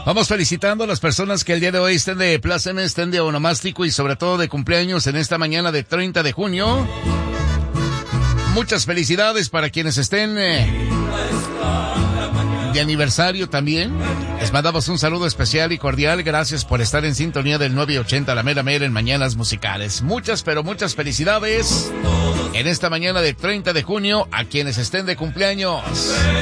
Vamos felicitando a las personas que el día de hoy estén de pláceme, estén de onomástico y sobre todo de cumpleaños en esta mañana de 30 de junio. Muchas felicidades para quienes estén de aniversario también. Les mandamos un saludo especial y cordial. Gracias por estar en sintonía del 980 La Mera Mera en Mañanas Musicales. Muchas, pero muchas felicidades en esta mañana de 30 de junio a quienes estén de cumpleaños.